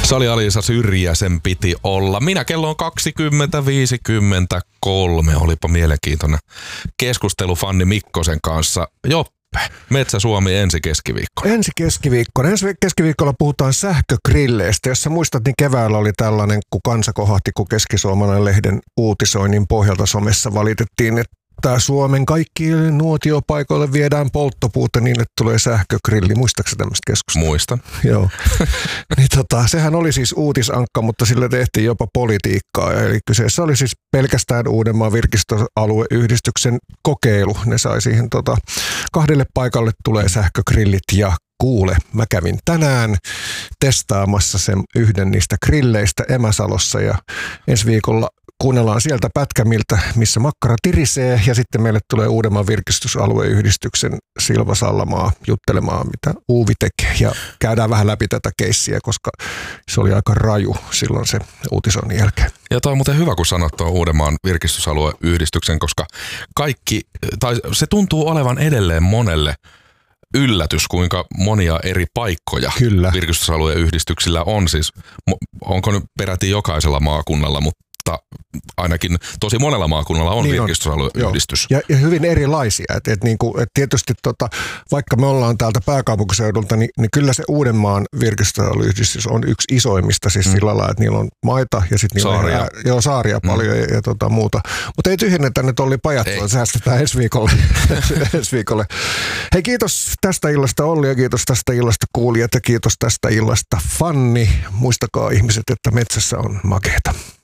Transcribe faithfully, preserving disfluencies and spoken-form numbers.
Se oli Alisa Syrjä, sen piti olla. Minä kello on kaksikymmentä viisikymmentäkolme. Olipa mielenkiintoinen keskustelu Fanni Mikkosen kanssa. Joppe, Metsä Suomi ensi keskiviikko. Ensi keskiviikko. Ensi keskiviikkolla puhutaan sähkögrilleistä. Jos sä muistat, niin keväällä oli tällainen, kun kansa kohahti, kun Keski-Suomalainen lehden uutisoinnin pohjalta somessa valitettiin, että Tää Suomen kaikkiin nuotiopaikoille viedään polttopuuta niin, että tulee sähkögrilli. Muistatko tämmöistä keskustelua? Muistan. Joo. Niin tota, sehän oli siis uutisankka, mutta sillä tehtiin jopa politiikkaa. Eli kyseessä oli siis pelkästään Uudenmaan virkistysalueyhdistyksen kokeilu. Ne sai siihen tota, kahdelle paikalle tulee sähkögrillit ja kuule, mä kävin tänään testaamassa sen yhden niistä grilleistä Emäsalossa ja ensi viikolla kuunnellaan sieltä pätkä, miltä, missä makkara tirisee ja sitten meille tulee Uudenmaan virkistysalueyhdistyksen Silva Sallamaa juttelemaan, mitä Uuvi tekee ja käydään vähän läpi tätä keissiä, koska se oli aika raju silloin se uutisoinnin jälkeen. Ja toi on muuten hyvä, kun sanot tuon Uudenmaan virkistysalueyhdistyksen, koska kaikki, tai se tuntuu olevan edelleen monelle yllätys, kuinka monia eri paikkoja Kyllä. virkistysalueen yhdistyksillä on. Siis, onko nyt peräti jokaisella maakunnalla, mutta ainakin tosi monella maakunnalla on niin virkistysalueyhdistys. Ja, ja hyvin erilaisia. Et, et niinku, et tietysti tota, vaikka me ollaan täältä pääkaupunkiseudulta, niin, niin kyllä se Uudenmaan virkistysalueyhdistys on yksi isoimmista siis mm. sillä lailla, että niillä on maita ja sitten niillä saaria. on ää, joo, saaria mm. paljon ja, ja tota, muuta. Mutta ei tyhjennetä nyt Olli Pajatsoa, säästetään ensi viikolle. ensi viikolle. Hei, kiitos tästä illasta Olli ja kiitos tästä illasta kuulijat ja kiitos tästä illasta Fanni. Muistakaa ihmiset, että metsässä on makeeta.